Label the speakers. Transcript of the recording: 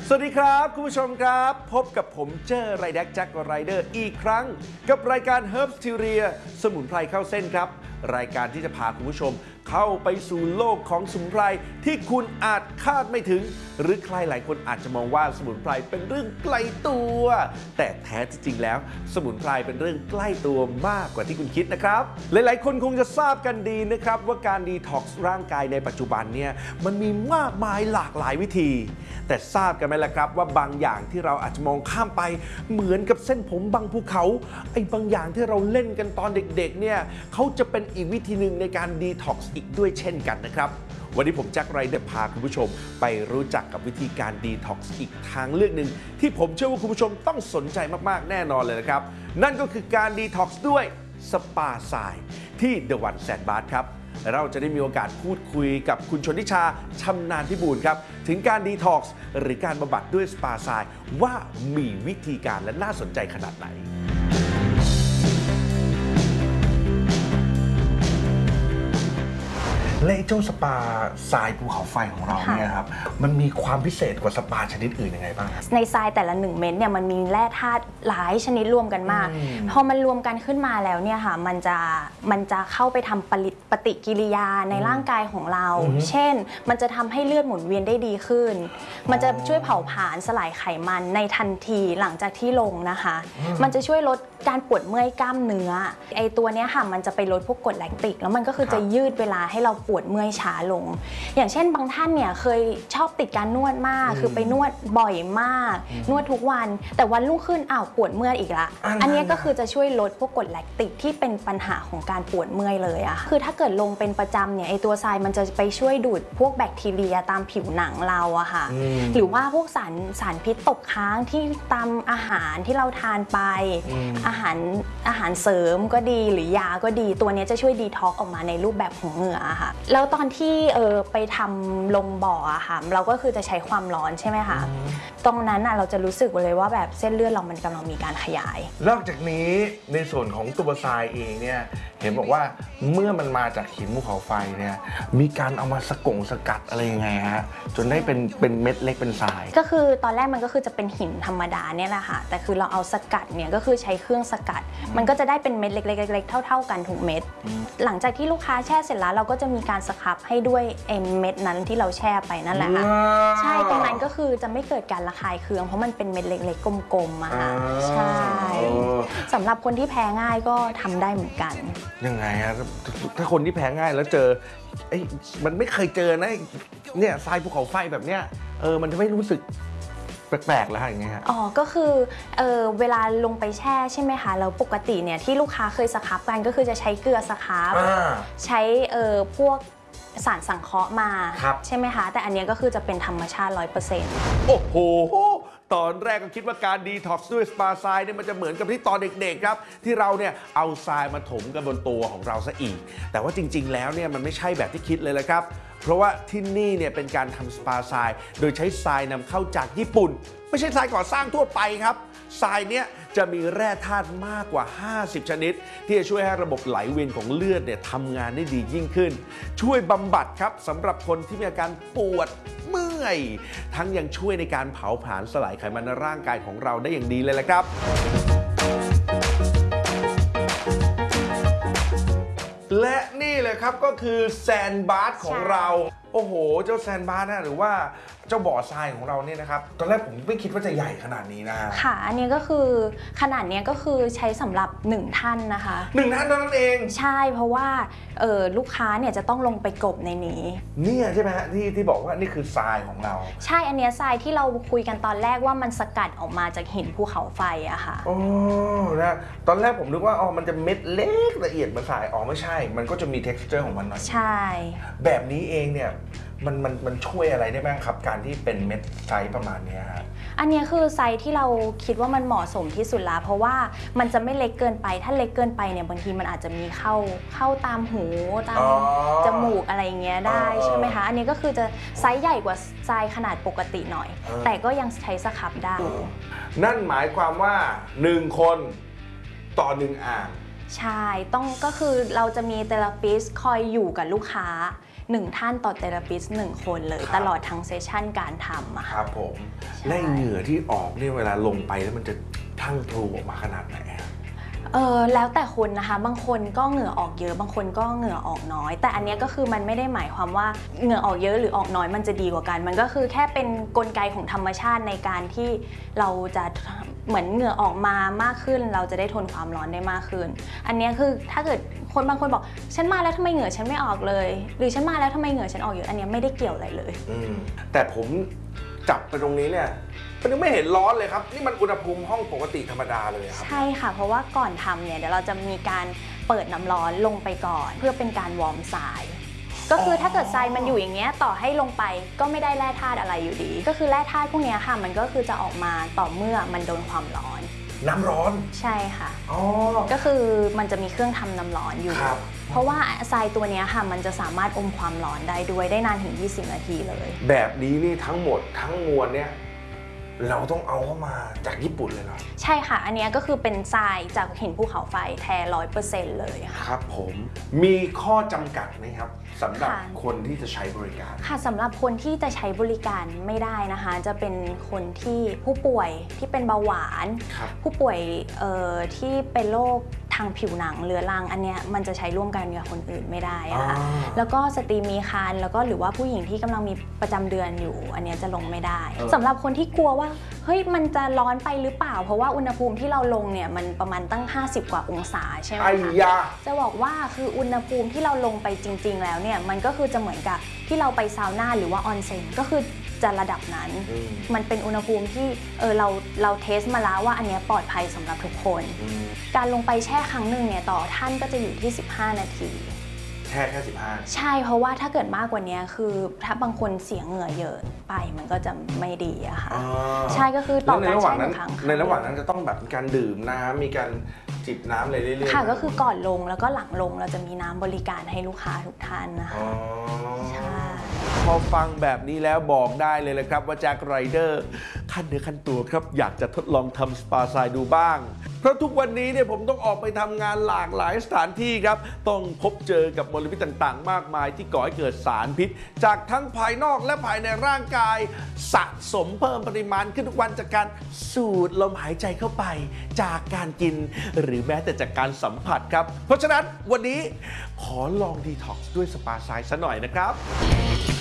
Speaker 1: สวัสดีครับคุณผู้ชมครับพบกับผมเจอไรแดกแจ็คไรเดอร์อีกครั้งกับรายการ Herbs t h e o r y สมุนไพรเข้าเส้นครับรายการที่จะพาคุณผู้ชมเข้าไปสู่โลกของสมุนไพรที่คุณอาจคาดไม่ถึงหรือใครหลายคนอาจจะมองว่าสมุนไพรเป็นเรื่องไกลตัวแต่แท้ที่จริงแล้วสมุนไพรเป็นเรื่องใกล้ตัวมากกว่าที่คุณคิดนะครับหลายๆคนคงจะทราบกันดีนะครับว่าการดีท็อกซ์ร่างกายในปัจจุบันเนี่ยมันมีมากมายหลากหลายวิธีแต่ทราบกันไหมล่ะครับว่าบางอย่างที่เราอาจจะมองข้ามไปเหมือนกับเส้นผมบางภูเขาไอ้บางอย่างที่เราเล่นกันตอนเด็กๆเนี่ยเขาจะเป็นอีกวิธีหนึ่งในการดีท็อกซ์อีกด้วยเช่นกันนะครับวันนี้ผมแจ็คไรเดอร์พาคุณผู้ชมไปรู้จักกับวิธีการดีท็อกซ์อีกทางเลือกหนึ่งที่ผมเชื่อว่าคุณผู้ชมต้องสนใจมากๆแน่นอนเลยนะครับนั่นก็คือการดีท็อกซ์ด้วยสปาทรายที่ The One Sandbath ครับเราจะได้มีโอกาสพูดคุยกับคุณชนทิชาชำนาญพิบูลครับถึงการดีท็อกซ์หรือการบำบัดด้วยสปาทรายว่ามีวิธีการและน่าสนใจขนาดไหนและเจ้าสปาทรายภูเขาไฟของเราเนี่ยครับมันมีความพิเศษกว่าสปาชนิดอื่นยังไงบ้าง
Speaker 2: ในทรายแต่ละ1เม็ดเนี่ยมันมีแร่ธาตุหลายชนิดรวมกันมากพอมันรวมกันขึ้นมาแล้วเนี่ยค่ะมันจะเข้าไปทำปฏิกิริยาในร่างกายของเราเช่นมันจะทำให้เลือดหมุนเวียนได้ดีขึ้นมันจะช่วยเผาผลาญสลายไขมันในทันทีหลังจากที่ลงนะคะมันจะช่วยลดการปวดเมื่อยกล้ามเนื้อไอตัวเนี้ยค่ะมันจะไปลดพวกกรดแลคติกแล้วมันก็คือจะยืดเวลาให้เราปวดเมื่อยช้าลงอย่างเช่นบางท่านเนี่ยเคยชอบติดการนวดมากคือไปนวดบ่อยมากนวดทุกวันแต่วันรุ่งขึ้นปวดเมื่อยอีกละอันนี้ก็คือจะช่วยลดพวกกรดแลคติกที่เป็นปัญหาของการปวดเมื่อยเลยอะคือถ้าเกิดลงเป็นประจำเนี่ยไอตัวทรายมันจะไปช่วยดูดพวกแบคทีเรียตามผิวหนังเราอะค่ะหรือว่าพวกสารพิษตกค้างที่ตามอาหารที่เราทานไปอาหารเสริมก็ดีหรือยาก็ดีตัวนี้จะช่วยดีท็อกออกมาในรูปแบบของเหงื่อค่ะแล้วตอนที่ไปทำลงบ่ออะค่ะเราก็คือจะใช้ความร้อนใช่ไหมคะตรงนั้นเราจะรู้สึกเลยว่าแบบเส้นเลือดเรามันกำลังมีการขยาย
Speaker 1: นอกจากนี้ในส่วนของตัวทรายเองเนี่ยเห็นบอกว่าเมื่อมันมาจากหินภูเขาไฟเนี่ยมีการเอามาสกัดอะไรยังไงฮะจนได้เป็นเม็ดเล็กเป็นทราย
Speaker 2: ก็คือตอนแรกมันก็คือจะเป็นหินธรรมดาเนี่ยแหละค่ะแต่คือเราเอาสกัดเนี่ยก็คือใช้เครื่องสกัดมันก็จะได้เป็นเม็ดเล็กๆเท่ากันทุกเม็ดหลังจากที่ลูกค้าแช่เสร็จแล้วเราก็จะมีการสครับให้ด้วยเม็ดนั้นที่เราแช่ไปนั่นแหละค่ะใช่ตรงนั้นก็คือจะไม่เกิดการระคายเคืองเพราะมันเป็นเม็ดเล็กๆกลมๆอะค่ะใช่สำหรับคนที่แพ้ง่ายก็ทำได้เหมือนกัน
Speaker 1: ยังไงฮะถ้าคนที่แพ้ง่ายแล้วเจอมันไม่เคยเจอนะเนี่ยทรายภูเขาไฟแบบเนี้ยมันจะไม่รู้สึกแปลกๆแล้วอย่างเงี้ยฮะ
Speaker 2: ก็คือเวลาลงไปแช่ใช่ไหมคะแล้วปกติเนี่ยที่ลูกค้าเคยสครับกันก็คือจะใช้เกลือสครับใช้พวกสารสังเคราะห์มาใช่ไหมคะแต่อันนี้ก็คือจะเป็นธรรมชาติ 100%
Speaker 1: โอ้โหตอนแรกก็คิดว่าการดีท็อกซ์ด้วยสปาทรายเนี่ยมันจะเหมือนกับที่ตอนเด็กๆครับที่เราเนี่ยเอาทรายมาถมกันบนตัวของเราซะอีกแต่ว่าจริงๆแล้วเนี่ยมันไม่ใช่แบบที่คิดเลยละครับเพราะว่าที่นี่เนี่ยเป็นการทำสปาทรายโดยใช้ทรายนำเข้าจากญี่ปุ่นไม่ใช่ทรายก่อสร้างทั่วไปครับทรายเนี้ยจะมีแร่ธาตุมากกว่า50ชนิดที่จะช่วยให้ระบบไหลเวียนของเลือดเนี่ยทำงานได้ดียิ่งขึ้นช่วยบำบัดครับสำหรับคนที่มีอาการปวดเมื่อยทั้งยังช่วยในการเผาผลาญสลายไขมันในร่างกายของเราได้อย่างดีเลยแหละครับและนี่เลยครับก็คือแซนบาร์ของเราโอ้โหเจ้าแซนบาร์นะหรือว่าเจ้าบ่อทรายของเราเนี่ยนะครับตอนแรกผมไม่คิดว่าจะใหญ่ขนาดนี้นะ
Speaker 2: ค่ะอันนี้ก็คือขนาดนี้ก็คือใช้สำหรับ1ท่านนะคะ
Speaker 1: 1ท่านเท่านั้นเอง
Speaker 2: ใช่เพราะว่าลูกค้าเนี่ยจะต้องลงไปกบในนี้
Speaker 1: เนี่ยใช่ไหมฮะที่บอกว่านี่คือทรายของเรา
Speaker 2: ใช่อันนี้ทรายที่เราคุยกันตอนแรกว่ามันสกัดออกมาจากหินภูเขาไฟอะค่ะ
Speaker 1: โอ้นะตอนแรกผมนึกว่ามันจะเม็ดเล็กละเอียดเหมือนทรายไม่ใช่มันก็จะมี texture ของมันหน่อย
Speaker 2: ใช่
Speaker 1: แบบนี้เองเนี่ยมันช่วยอะไรได้บ้างครับการที่เป็นเม็ดไซส์ประมาณนี้ฮะ
Speaker 2: อันนี้คือไซส์ที่เราคิดว่ามันเหมาะสมที่สุดแล้วเพราะว่ามันจะไม่เล็กเกินไปถ้าเล็กเกินไปเนี่ยบางทีมันอาจจะมีเข้าตามหูตามจมูกอะไรเงี้ยได้ใช่ไหมคะอันนี้ก็คือจะไซส์ใหญ่กว่าทรายขนาดปกติหน่อยแต่ก็ยังใช้สครับได้
Speaker 1: นั่นหมายความว่า1คนต่อ1อ่าง
Speaker 2: ใช่ก็คือเราจะมีเทอราปิสต์คอยอยู่กับลูกค้า 1 ท่านต่อเทอราปิสต์1 คนเลยตลอดทั้งเซสชั่นการทำอะค่ะ
Speaker 1: ครับผมและเหงื่อที่ออกเนี่ยเวลาลงไปแล้วมันจะทั้งพลูออกมาขนาดไหน
Speaker 2: แล้วแต่คนนะคะบางคนก็เหงื่อออกเยอะบางคนก็เหงื่อออกน้อยแต่อันนี้ก็คือมันไม่ได้หมายความว่าเหงื่อออกเยอะหรือออกน้อยมันจะดีกว่ากันมันก็คือแค่เป็นกลไกของธรรมชาติในการที่เราจะเหมือนเหงื่อออกมามากขึ้นเราจะได้ทนความร้อนได้มากขึ้นอันนี้คือถ้าเกิดคนบางคนบอกฉันมาแล้วทำไมเหงื่อฉันไม่ออกเลยหรือฉันมาแล้วทำไมเหงื่อฉันออกเยอะอันนี้ไม่ได้เกี่ยวอะไรเลย
Speaker 1: แต่ผมจับไปตรงนี้เนี่ยมันยังไม่เห็นร้อนเลยครับนี่มันอุณหภูมิห้องปกติธรรมดาเลยครับ
Speaker 2: ใช่ค่ะเพราะว่าก่อนทำเนี่ยเดี๋ยวเราจะมีการเปิดน้ำร้อนลงไปก่อนเพื่อเป็นการวอร์มทรายก็คือถ้าเกิดทรายมันอยู่อย่างเงี้ยต่อให้ลงไปก็ไม่ได้แร่ธาตุอะไรอยู่ดีก็คือแร่ธาตุพวกนี้ค่ะมันก็คือจะออกมาต่อเมื่อมันโดนความร้อน
Speaker 1: น้ำร้อน
Speaker 2: ใช่ค่ะก็คือมันจะมีเครื่องทำน้ำร้อนอยู่เพราะว่าทรายตัวนี้ค่ะมันจะสามารถอมความร้อนได้ด้วยได้นานถึง20 นาทีเลย
Speaker 1: แบบนี้นี่ทั้งหมดทั้งมวลเนี่ยเราต้องเอาเข้ามาจากญี่ปุ่นเลยเหรอ
Speaker 2: ใช่ค่ะอันนี้ก็คือเป็นทรายจากหินภูเขาไฟแท้ 100% เลยค่ะ
Speaker 1: ครับผมมีข้อจำกัดไหมครับสำหรับคนที่จะใช้บริการ
Speaker 2: ค่ะสำหรับคนที่จะใช้บริการไม่ได้นะคะจะเป็นคนที่ผู้ป่วยที่เป็นเบาหวานผู้ป่วยที่เป็นโรคทางผิวหนังเรื้อรังอันเนี้ยมันจะใช้ร่วมกันกับคนอื่นไม่ได้ค่ะแล้วก็สตรีมีครรภ์แล้วก็หรือว่าผู้หญิงที่กำลังมีประจำเดือนอยู่อันเนี้ยจะลงไม่ได้สำหรับคนที่กลัวว่าเฮ้ยมันจะร้อนไปหรือเปล่าเพราะว่าอุณหภูมิที่เราลงเนี่ยมันประมาณตั้ง50 กว่าองศาใช่ไหมคะจะบอกว่าคืออุณหภูมิที่เราลงไปจริงๆแล้วเนี่ยมันก็คือจะเหมือนกับที่เราไปซาวน่าหรือว่าออนเซ็นก็คือจะระดับนั้นมันเป็นอุณหภูมิที่เราเทสมาแล้วว่าอันนี้ปลอดภัยสำหรับทุกคนการลงไปแช่ครั้งหนึ่งเนี่ยต่อท่านก็จะอยู่ที่15 นาที
Speaker 1: แค่15
Speaker 2: ใช่เพราะว่าถ้าเกิดมากกว่านี้คือถ้าบางคนเสียเหงื่อเยอะไปมันก็จะไม่ดีอะค่ะใช่ก็คือต่อการแช่1 ครั้ง
Speaker 1: ในระหว่างนั้นจะต้องแบบมีการดื่มน้ำมีการจิบน้ำอะไรเรื่อยๆ
Speaker 2: ค่ะก็คือก่อนลงแล้วก็หลังลงเราจะมีน้ำบริการให้ลูกค้าทุกท่านนะคะใช่
Speaker 1: พอฟังแบบนี้แล้วบอกได้เลยเลยครับว่าแจ็คไรเดอร์ขั้นเนื้อขั้นตัวครับอยากจะทดลองทำสปาทรายดูบ้างเพราะทุกวันนี้เนี่ยผมต้องออกไปทำงานหลากหลายสถานที่ครับต้องพบเจอกับมลพิษต่างๆมากมายที่ก่อให้เกิดสารพิษจากทั้งภายนอกและภายในร่างกายสะสมเพิ่มปริมาณขึ้นทุกวันจากการสูดลมหายใจเข้าไปจากการกินหรือแม้แต่จากการสัมผัสครับเพราะฉะนั้นวันนี้ขอลองดีท็อกซ์ด้วยสปาทรายซะหน่อยนะครับ